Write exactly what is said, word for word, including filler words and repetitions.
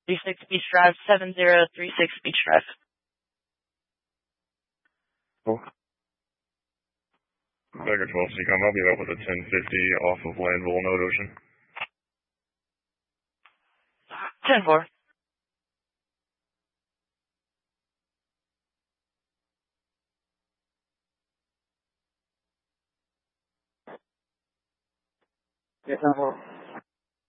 thirty-six Beach Drive, seven zero three six Beach Drive. Cool. Vega twelve C com, I'll be up with a ten fifty off of Landville, Node Ocean. ten four. Yeah, ten four.